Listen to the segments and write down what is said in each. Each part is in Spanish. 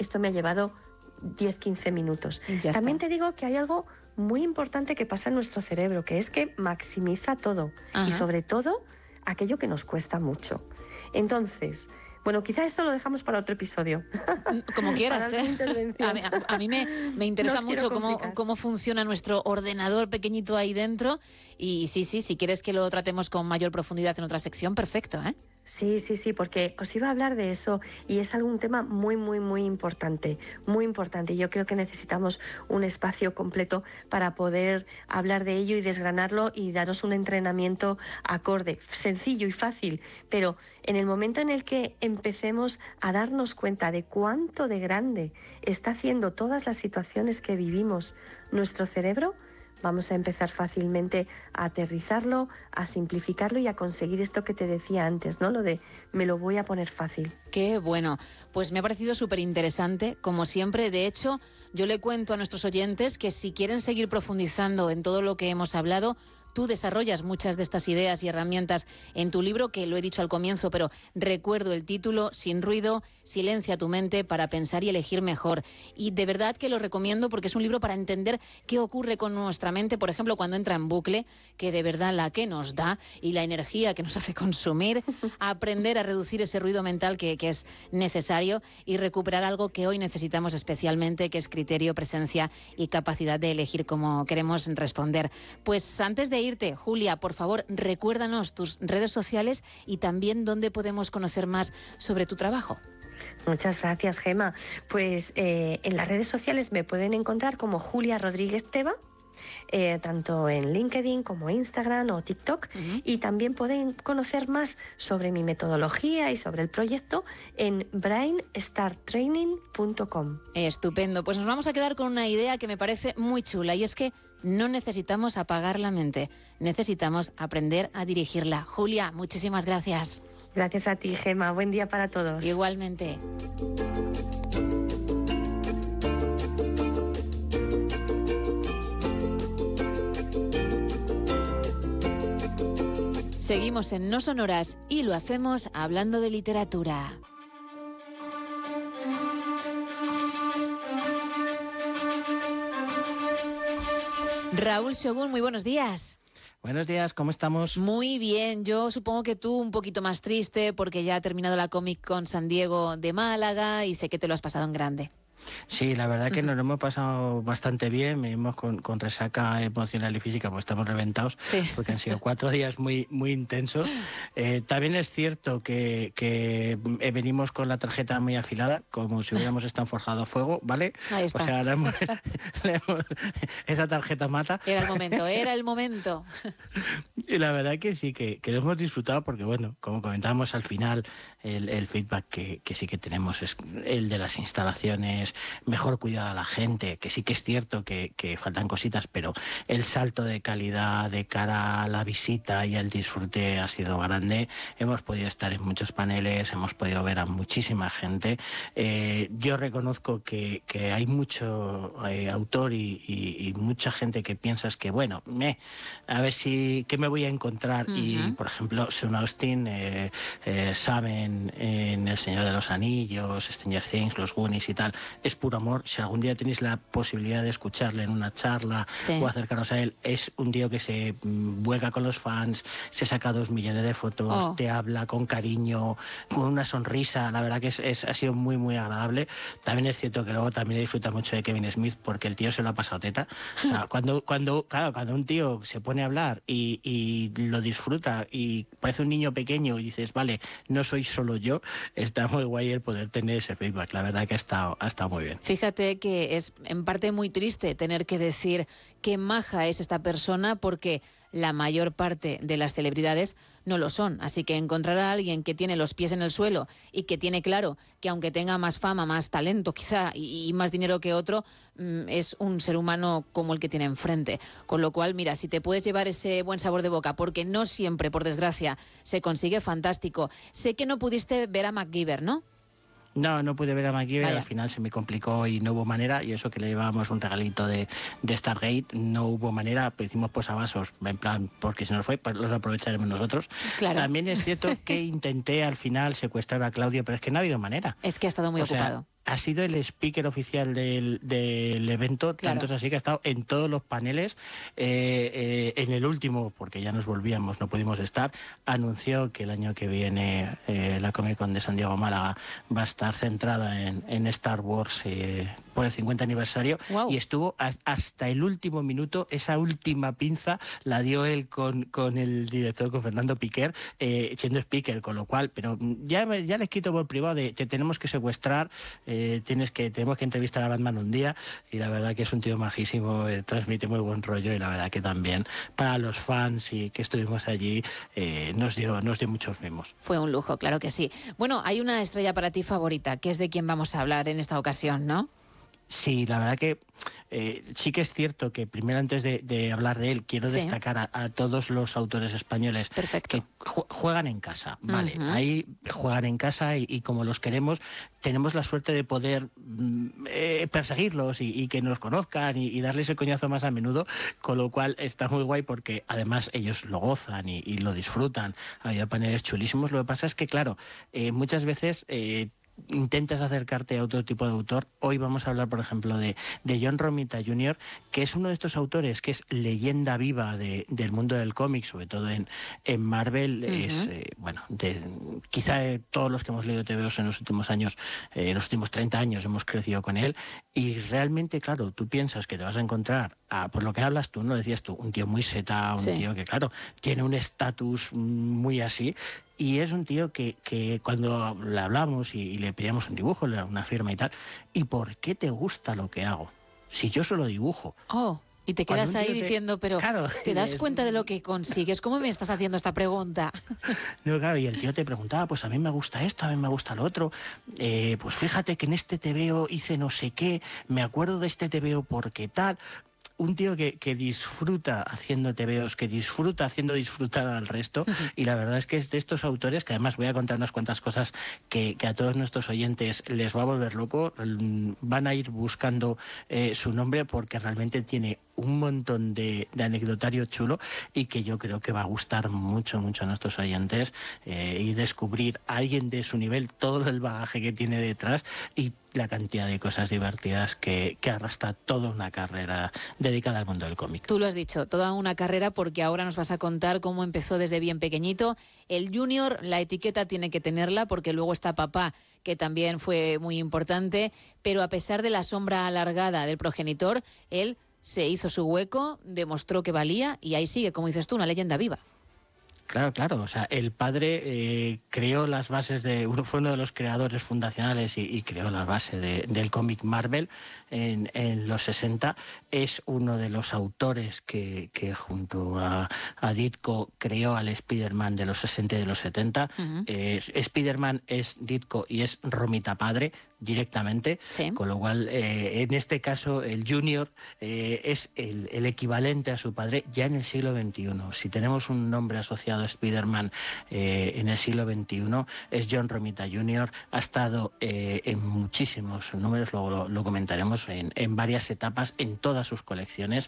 esto me ha llevado 10-15 minutos. También te digo que hay algo muy importante que pasa en nuestro cerebro, que es que maximiza todo. Ajá. Y sobre todo aquello que nos cuesta mucho. Entonces, bueno, quizá esto lo dejamos para otro episodio. Como quieras, ¿eh? A mí me interesa mucho cómo funciona nuestro ordenador pequeñito ahí dentro. Y sí, si quieres que lo tratemos con mayor profundidad en otra sección, perfecto, ¿eh? Sí, porque os iba a hablar de eso y es algún tema muy importante, muy importante. Yo creo que necesitamos un espacio completo para poder hablar de ello y desgranarlo y daros un entrenamiento acorde, sencillo y fácil, pero en el momento en el que empecemos a darnos cuenta de cuánto de grande está haciendo todas las situaciones que vivimos nuestro cerebro, vamos a empezar fácilmente a aterrizarlo, a simplificarlo y a conseguir esto que te decía antes, ¿no? Lo de me lo voy a poner fácil. Qué bueno. Pues me ha parecido súper interesante, como siempre. De hecho, yo le cuento a nuestros oyentes que si quieren seguir profundizando en todo lo que hemos hablado, tú desarrollas muchas de estas ideas y herramientas en tu libro, que lo he dicho al comienzo, pero recuerdo el título, Sin ruido, silencia tu mente para pensar y elegir mejor. Y de verdad que lo recomiendo porque es un libro para entender qué ocurre con nuestra mente, por ejemplo, cuando entra en bucle, que de verdad la que nos da y la energía que nos hace consumir, aprender a reducir ese ruido mental que es necesario y recuperar algo que hoy necesitamos especialmente, que es criterio, presencia y capacidad de elegir cómo queremos responder. Pues antes de irte, Julia, por favor, recuérdanos tus redes sociales y también dónde podemos conocer más sobre tu trabajo. Muchas gracias, Gema. Pues en las redes sociales me pueden encontrar como Julia Rodríguez Teba, tanto en LinkedIn como Instagram o TikTok, y también pueden conocer más sobre mi metodología y sobre el proyecto en brainstartraining.com. Estupendo, pues nos vamos a quedar con una idea que me parece muy chula, y es que no necesitamos apagar la mente, necesitamos aprender a dirigirla. Julia, muchísimas gracias. Gracias a ti, Gema. Buen día para todos. Igualmente. Seguimos en No Sonoras y lo hacemos hablando de literatura. Raúl Shogun, muy buenos días. Buenos días, ¿cómo estamos? Muy bien, yo supongo que tú un poquito más triste porque ya ha terminado la Comic Con San Diego de Málaga y sé que te lo has pasado en grande. Sí, la verdad que nos lo hemos pasado bastante bien, venimos con resaca emocional y física, pues estamos reventados, sí, porque han sido 4 días muy intensos. También es cierto que venimos con la tarjeta muy afilada, como si hubiéramos estado forjado a fuego, ¿vale? Ahí está. O sea, esa tarjeta mata. Era el momento. Y la verdad que sí, que lo hemos disfrutado porque, bueno, como comentábamos al final, el feedback que sí que tenemos es el de las instalaciones, mejor cuidado a la gente, que sí que es cierto que faltan cositas, pero el salto de calidad de cara a la visita y al disfrute ha sido grande. Hemos podido estar en muchos paneles, hemos podido ver a muchísima gente. Yo reconozco que hay mucho autor y mucha gente que piensas que, bueno, a ver qué me voy a encontrar. Y, por ejemplo, Sean Austin, saben en El Señor de los Anillos, Stranger Things, Los Goonies y tal, es puro amor. Si algún día tenéis la posibilidad de escucharle en una charla, sí, o acercaros a él, es un tío que se vuelca con los fans, se saca 2 millones de fotos, te habla con cariño, con una sonrisa. La verdad que ha sido muy agradable. También es cierto que luego también disfruta mucho de Kevin Smith porque el tío se lo ha pasado teta. O sea, cuando un tío se pone a hablar y lo disfruta y parece un niño pequeño y dices, vale, no soy solo yo, está muy guay el poder tener ese feedback. La verdad que ha estado muy bien. Fíjate que es en parte muy triste tener que decir qué maja es esta persona, porque la mayor parte de las celebridades no lo son. Así que encontrar a alguien que tiene los pies en el suelo y que tiene claro que aunque tenga más fama, más talento quizá y más dinero que otro, es un ser humano como el que tiene enfrente. Con lo cual, mira, si te puedes llevar ese buen sabor de boca, porque no siempre, por desgracia, se consigue, fantástico. Sé que no pudiste ver a MacGyver, ¿no? No pude ver a MacGyver, al final se me complicó y no hubo manera, y eso que le llevábamos un regalito de Stargate, no hubo manera, pues hicimos posavasos, en plan, porque se nos fue, pues los aprovecharemos nosotros. Claro. También es cierto que intenté al final secuestrar a Claudio, pero es que no ha habido manera. Es que ha estado muy ocupado. ha sido el speaker oficial del evento, Claro. tanto es así que ha estado en todos los paneles. En el último, porque ya nos volvíamos, no pudimos estar, anunció que el año que viene la Comic Con de San Diego Málaga va a estar centrada en Star Wars por el 50 aniversario. Wow. Y estuvo hasta el último minuto. Esa última pinza la dio él con el director, con Fernando Piquer, siendo speaker, con lo cual, pero ya le he escrito por privado de te tenemos que secuestrar, tenemos que entrevistar a Batman un día, y la verdad que es un tío majísimo, transmite muy buen rollo, y la verdad que también para los fans y que estuvimos allí nos dio muchos mimos. Fue un lujo, claro que sí. Bueno, hay una estrella para ti favorita, que es de quien vamos a hablar en esta ocasión, ¿no? Sí, la verdad que sí que es cierto que primero, antes de hablar de él, quiero destacar a todos los autores españoles. Perfecto. Que juegan en casa, ¿vale? Ahí juegan en casa y como los queremos, tenemos la suerte de poder perseguirlos y que nos conozcan y darles el coñazo más a menudo, con lo cual está muy guay porque además ellos lo gozan y lo disfrutan. Ha habido paneles chulísimos. Lo que pasa es que, claro, muchas veces intentas acercarte a otro tipo de autor. Hoy vamos a hablar, por ejemplo, de John Romita Jr., que es uno de estos autores que es leyenda viva del mundo del cómic, sobre todo en Marvel. Es, quizá todos los que hemos leído TVOs en los últimos años, en los últimos 30 años, hemos crecido con él, y realmente, claro, tú piensas que te vas a encontrar, por lo que hablas tú, ¿no? Decías tú, un tío muy seta, un tío que, claro, tiene un estatus muy así. Y es un tío que cuando le hablamos y le pedíamos un dibujo, una firma y tal, ¿y por qué te gusta lo que hago? Si yo solo dibujo. Oh, y te quedas ahí diciendo, pero claro, ¿te das cuenta de lo que consigues? ¿Cómo me estás haciendo esta pregunta? No, claro, y el tío te preguntaba, pues a mí me gusta esto, a mí me gusta lo otro, pues fíjate que en este TVO hice no sé qué, me acuerdo de este TVO porque tal. Un tío que disfruta haciendo TVOs, que disfruta haciendo disfrutar al resto, y la verdad es que es de estos autores que además voy a contar unas cuantas cosas que a todos nuestros oyentes les va a volver loco, van a ir buscando su nombre porque realmente tiene un montón de anecdotario chulo y que yo creo que va a gustar mucho a nuestros oyentes y descubrir a alguien de su nivel, todo el bagaje que tiene detrás y la cantidad de cosas divertidas que arrastra toda una carrera dedicada al mundo del cómic. Tú lo has dicho, toda una carrera, porque ahora nos vas a contar cómo empezó desde bien pequeñito. El Junior, la etiqueta tiene que tenerla porque luego está papá, que también fue muy importante, pero a pesar de la sombra alargada del progenitor, él se hizo su hueco, demostró que valía y ahí sigue, como dices tú, una leyenda viva. Claro, o sea, el padre creó las bases fue uno de los creadores fundacionales y creó la base del cómic Marvel en los 60. Es uno de los autores que junto a Ditko creó al Spider-Man de los 60 y de los 70. Spider-Man es Ditko y es Romita padre directamente, con lo cual en este caso el Junior es el equivalente a su padre ya en el siglo XXI. Si tenemos un nombre asociado a Spider-Man en el siglo XXI es John Romita Jr., ha estado en muchísimos números, luego lo comentaremos, en varias etapas, en todas sus colecciones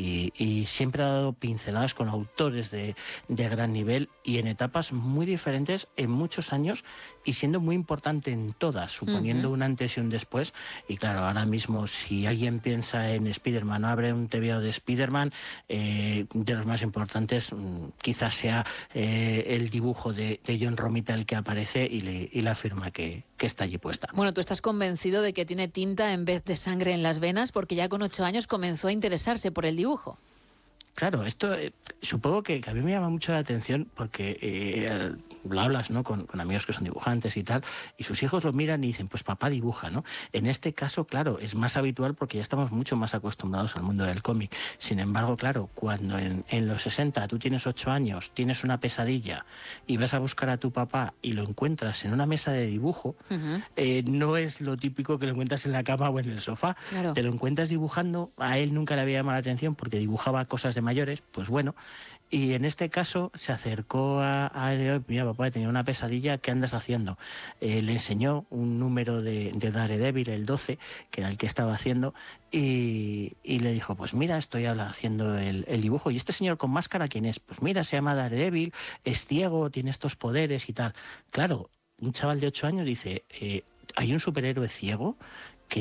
y siempre ha dado pinceladas con autores de gran nivel y en etapas muy diferentes en muchos años y siendo muy importante en todas, suponiendo un antes y un después. Y claro, ahora mismo si alguien piensa en Spider-Man o abre un TVO de Spider-Man, de los más importantes quizás sea el dibujo de John Romita el que aparece y la firma que está allí puesta. Bueno, tú estás convencido de que tiene tinta en vez de sangre en las venas porque ya con 8 años comenzó a interesarse por el dibujo. Claro, esto supongo que a mí me llama mucho la atención porque lo hablas, ¿no? con amigos que son dibujantes y tal, y sus hijos lo miran y dicen, pues papá dibuja, ¿no? En este caso, claro, es más habitual porque ya estamos mucho más acostumbrados al mundo del cómic. Sin embargo, claro, cuando en los 60 tú tienes 8 años, tienes una pesadilla y vas a buscar a tu papá y lo encuentras en una mesa de dibujo, no es lo típico que lo encuentras en la cama o en el sofá. Claro. Te lo encuentras dibujando, a él nunca le había llamado la atención porque dibujaba cosas de mayores, pues bueno, y en este caso se acercó a él, mira papá, tenía una pesadilla, ¿qué andas haciendo? Le enseñó un número de Daredevil, el 12, que era el que estaba haciendo, y le dijo, pues mira, estoy haciendo el dibujo, y este señor con máscara, ¿quién es? Pues mira, se llama Daredevil, es ciego, tiene estos poderes y tal. Claro, un chaval de 8 años dice, hay un superhéroe ciego